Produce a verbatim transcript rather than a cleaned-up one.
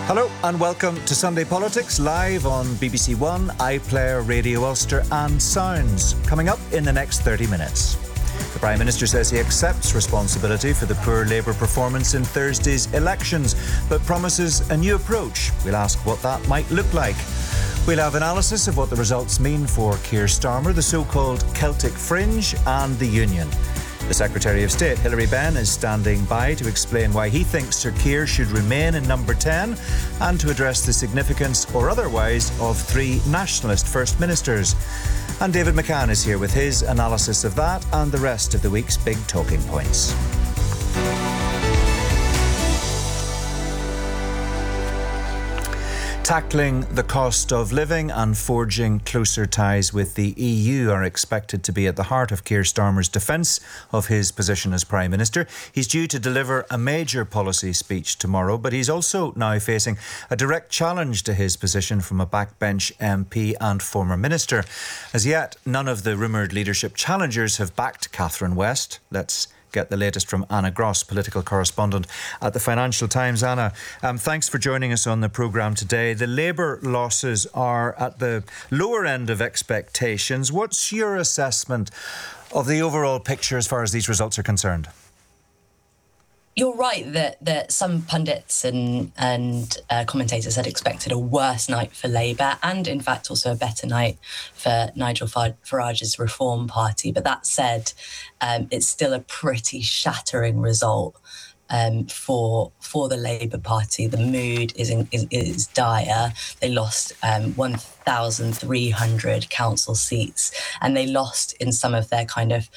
Hello and welcome to Sunday Politics, live on B B C One, iPlayer, Radio Ulster and Sounds. Coming up in the next thirty minutes. The Prime Minister says he accepts responsibility for the poor Labour performance in Thursday's elections, but promises a new approach. We'll ask what that might look like. We'll have analysis of what the results mean for Keir Starmer, the so-called Celtic Fringe and the Union. The Secretary of State, Hilary Benn, is standing by to explain why he thinks Sir Keir should remain in number ten and to address the significance or otherwise of three nationalist First Ministers. And David McCann is here with his analysis of that and the rest of the week's big talking points. Tackling the cost of living and forging closer ties with the E U are expected to be at the heart of Keir Starmer's defence of his position as Prime Minister. He's due to deliver a major policy speech tomorrow, but he's also now facing a direct challenge to his position from a backbench M P and former Minister. As yet, none of the rumoured leadership challengers have backed Catherine West. Let's get the latest from Anna Gross, political correspondent at the Financial Times. Anna, um, thanks for joining us on the programme today. The Labour losses are at the lower end of expectations. What's your assessment of the overall picture as far as these results are concerned? You're right that, that some pundits and and uh, commentators had expected a worse night for Labour and, in fact, also a better night for Nigel Farage's Reform Party. But that said, um, it's still a pretty shattering result um, for for the Labour Party. The mood is in, is, is dire. They lost um, one thousand three hundred council seats, and they lost in some of their kind of